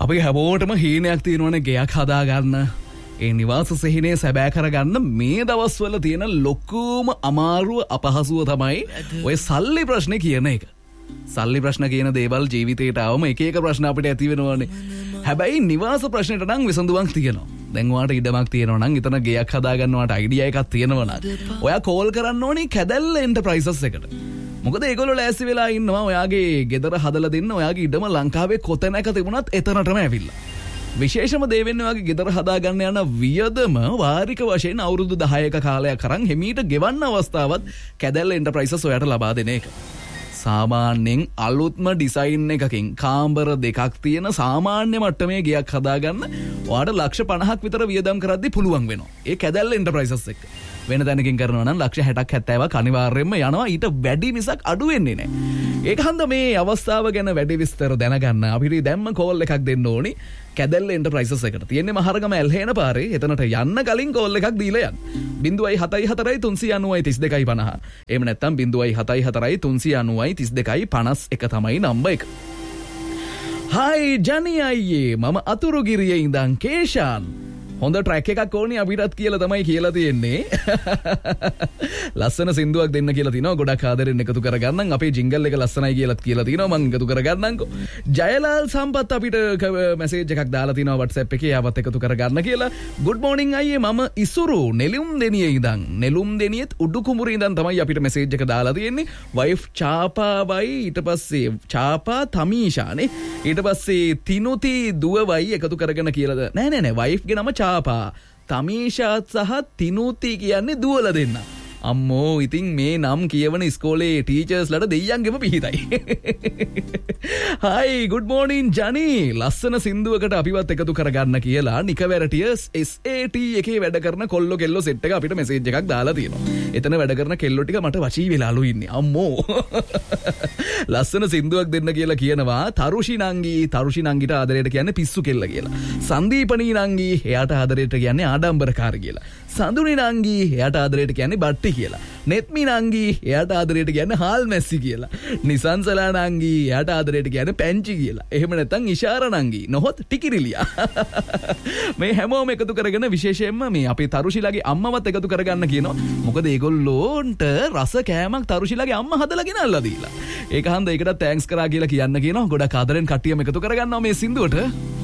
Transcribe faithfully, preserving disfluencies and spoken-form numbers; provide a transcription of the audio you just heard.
අපි හැමෝටම හීනයක් තියෙනවනේ ගෙයක් හදාගන්න. ඒ නිවාස සෙහිනේ සැබෑ කරගන්න මේ දවස්වල තියෙන ලොකුම අමාරුව අපහසුව තමයි ඔය සල්ලි ප්‍රශ්නේ කියන එක. සල්ලි ප්‍රශ්න කියන දේවල් ජීවිතේට ආවම එක එක ප්‍රශ්න අපිට ඇති වෙනවනේ. හැබැයි නිවාස ප්‍රශ්නෙට නම් විසඳුමක් තියෙනවා. දැන් ඔයාට ඉඩමක් තියෙනවා නම් එතන ගෙයක් හදාගන්න ඔයාට අයිඩියා එකක් තියෙනවා නම් ඔයා කෝල් කරන්න ඕනේ කැදැල්ල එන්ටර්ප්‍රයිසස් එකට. මොකද ඒගොල්ලෝ ලෑස්ති වෙලා ඉන්නවා ඔයාගේ ගෙදර හදලා දෙන්න ඔයාගේ ඉඩම ලංකාවේ කොතැනක තිබුණත් එතනටම ඇවිල්ලා. විශේෂම දේ වෙන්නේ ඔයාගේ ගෙදර හදාගන්න යන වියදම වාරික වශයෙන් අවුරුදු දහයක කාලයක් අරන් හිමීට ගෙවන්න අවස්ථාවත් කැදැල්ල එන්ටර්ප්‍රයිසස් ඔයාට ලබා දෙන එක. සාමාන්‍යයෙන් අලුත්ම ඩිසයින් එකකින් කාමර දෙකක් තියෙන සාමාන්‍ය මට්ටමේ ගෙයක් හදාගන්න ඔයාට ලක්ෂ පනහක් විතර වියදම් කරද්දී පුළුවන් වෙනවා. ඒ කැදැල්ල එන්ටර්ප්‍රයිසස් එක්ක. වෙන තැනකින් කරනවා නම් ලක්ෂ හැටක් හැත්තෑවක් අනිවාර්යයෙන්ම යනවා. ඊට වැඩි මිසක් අඩු වෙන්නේ නැහැ. ඒක හන්ද මේ අවස්ථාව ගැන වැඩි විස්තර දැනගන්න අපිට දැම්ම කෝල් එකක් දෙන්න ඕනි. කැදැල්ල එන්ටර්ප්‍රයිසස් එකට. තියෙන්නේ මහරගම ඇල්හේන පාරේ. එතනට යන්න කලින් කෝල් එකක් දීලා යන්න. බිංදුවයි හතයි හතරයි තුන්සිය අනූවයි තිස් දෙකයි පනහ. එහෙම නැත්නම් බිංදුවයි හතයි හතරයි තුන්සිය අනූවයි තිස් දෙකයි පනස් එක තමයි නම්බර් එක. හයි ජනි අයියේ මම අතුරුගිරියේ ඉඳන් කේෂාන්. හොඳ ට්‍රැක් එකක් ඕනේ අපිටත් කියලා තමයි කියලා තියෙන්නේ. ලස්සන සින්දුවක් දෙන්න කියලා තිනවා. ගොඩක් ආදරෙන් එකතු කරගන්නම්. අපේ ජින්ගල් එක ලස්සනයි කියලාත් කියලා තිනවා. මම එකතු කරගන්නම්කෝ. ජයලාල් සම්පත් අපිට මැසේජ් එකක් දාලා තිනවා WhatsApp එකේ. ආවත් එකතු කරගන්න කියලා. good morning අයියේ මම ඉසුරු නෙළුම් දෙනියේ ඉඳන්. නෙළුම් දෙනියෙත් උඩු කුඹුරේ ඉඳන් තමයි අපිට මැසේජ් එක දාලා තියෙන්නේ. wife චාපාවයි ඊට පස්සේ චාපා තමීෂානේ. ඊට පස්සේ තිනුති දුවවයි එකතු කරගෙන කියලා. නෑ නෑ නෑ wife ගේ නම චාපා තමීෂාත් සහ තිනුති කියන්නේ දුවල දෙන්න. අම්මෝ ඉතින් මේ නම් කියවන ඉස්කෝලේ ටීචර්ස්ලට දෙයියන්ගෙම පිහිටයි. හයි good morning ජනි. ලස්සන සින්දුවකට අපිවත් එකතු කරගන්න කියලා නිකවැරටියස් එස් ඒ ටී එකේ වැඩ කරන කොල්ලෝ කෙල්ලෝ සෙට් එක අපිට මෙසේජ් එකක් දාලා තියෙනවා. එතන වැඩ කරන කෙල්ලෝ ටික මට වචී වෙලාලු ඉන්නේ. අම්මෝ. ලස්සන සින්දුවක් දෙන්න කියලා කියනවා. තරුෂි නංගි තරුෂි නංගිට ආදරයට කියන්නේ පිස්සු කෙල්ල කියලා. සංදීපනී නංගි එයාට ආදරයට කියන්නේ ආඩම්බරකාර කියලා. සඳුනි නංගි එයාට ආදරයට කියන්නේ බට්ටි කියලා. නෙත්මි නංගි එයාට ආදරයට කියන්නේ හාල් මැස්සි කියලා. නිසංසලා නංගි එයාට ආදරයට කියන්නේ පැංචි කියලා. එහෙම නැත්නම් ඉෂාර නංගි නොහොත් ටිකිරිලියා. මේ හැමෝම එකතු කරගෙන විශේෂයෙන්ම මේ අපේ තරුෂිලාගේ අම්මවත් එකතු කරගන්න කියනවා. මොකද ඒගොල්ලෝන්ට රස කෑමක් තරුෂිලාගේ අම්මා හදලා ගෙනල්ලා දීලා. ඒක හන්ද ඒකට තෑන්ක්ස් කරා කියලා කියන්න කියනවා. ගොඩක් ආදරෙන් කට්ටියම එකතු කරගන්නවා මේ සින්දුවට.